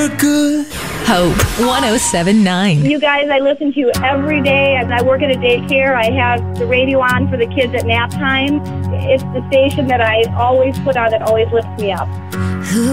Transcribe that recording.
We're good. Hope 107.9. You guys, I listen to you every day. As I work at a daycare, I have the radio on for the kids at nap time. It's the station that I always put on that always lifts me up.